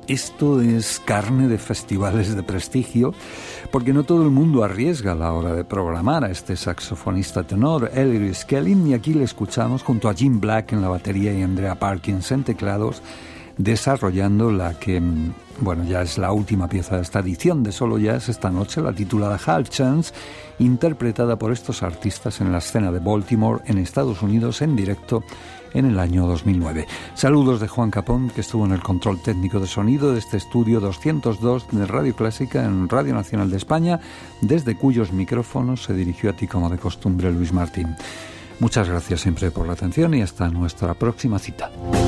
Esto es carne de festivales de prestigio, porque no todo el mundo arriesga a la hora de programar a este saxofonista tenor, Ellery Skelling, y aquí le escuchamos junto a Jim Black en la batería y Andrea Parkins en teclados, desarrollando la que, bueno, ya es la última pieza de esta edición de Solo Jazz esta noche, la titulada Half Chance, interpretada por estos artistas en la escena de Baltimore, en Estados Unidos, en directo en el año 2009. Saludos de Juan Capón, que estuvo en el control técnico de sonido de este estudio 202 de Radio Clásica en Radio Nacional de España, desde cuyos micrófonos se dirigió a ti como de costumbre Luis Martín. Muchas gracias siempre por la atención y hasta nuestra próxima cita.